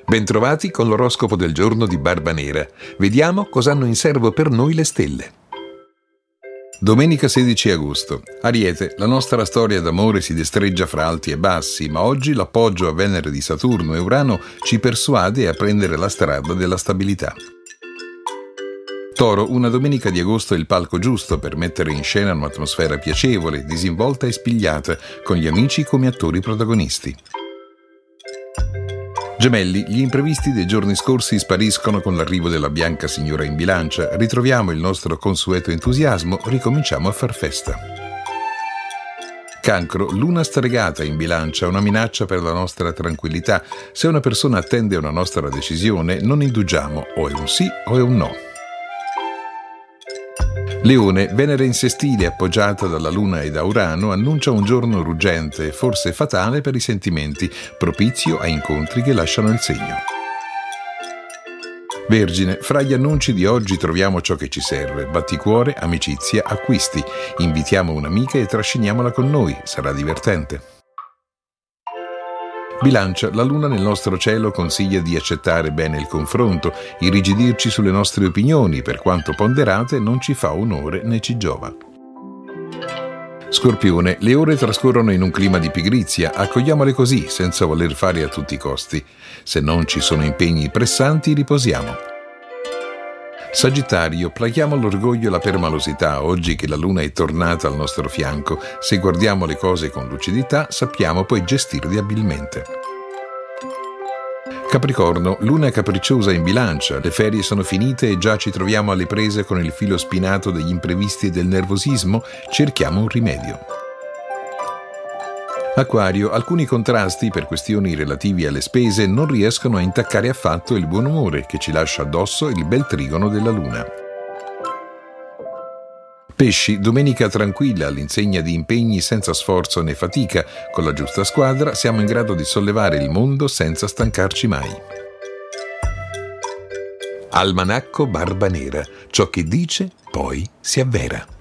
Bentrovati con l'oroscopo del giorno di Barbanera. Vediamo cosa hanno in serbo per noi le stelle. Domenica 16 agosto. Ariete, la nostra storia d'amore si destreggia fra alti e bassi, ma oggi l'appoggio a Venere di Saturno e Urano ci persuade a prendere la strada della stabilità. Toro, una domenica di agosto è il palco giusto per mettere in scena un'atmosfera piacevole, disinvolta e spigliata, con gli amici come attori protagonisti. Gemelli, gli imprevisti dei giorni scorsi spariscono con l'arrivo della bianca signora in bilancia, ritroviamo il nostro consueto entusiasmo, ricominciamo a far festa. Cancro, luna stregata in bilancia, una minaccia per la nostra tranquillità. Se una persona attende una nostra decisione, non indugiamo, o è un sì o è un no. Leone, Venere in sestile appoggiata dalla Luna e da Urano annuncia un giorno ruggente, forse fatale per i sentimenti, propizio a incontri che lasciano il segno. Vergine, fra gli annunci di oggi troviamo ciò che ci serve, batticuore, amicizia, acquisti. Invitiamo un'amica e trasciniamola con noi, sarà divertente. Bilancia, la luna nel nostro cielo consiglia di accettare bene il confronto, irrigidirci sulle nostre opinioni, per quanto ponderate non ci fa onore né ci giova. Scorpione, le ore trascorrono in un clima di pigrizia, accogliamole così, senza voler fare a tutti i costi. Se non ci sono impegni pressanti, riposiamo. Sagittario, plachiamo l'orgoglio e la permalosità oggi che la luna è tornata al nostro fianco. Se guardiamo le cose con lucidità, sappiamo poi gestirle abilmente. Capricorno, luna capricciosa in bilancia, le ferie sono finite e già ci troviamo alle prese con il filo spinato degli imprevisti e del nervosismo, cerchiamo un rimedio. Acquario, alcuni contrasti per questioni relativi alle spese non riescono a intaccare affatto il buon umore che ci lascia addosso il bel trigono della luna. Pesci, domenica tranquilla all'insegna di impegni senza sforzo né fatica, con la giusta squadra siamo in grado di sollevare il mondo senza stancarci mai. Almanacco Barbanera, ciò che dice poi si avvera.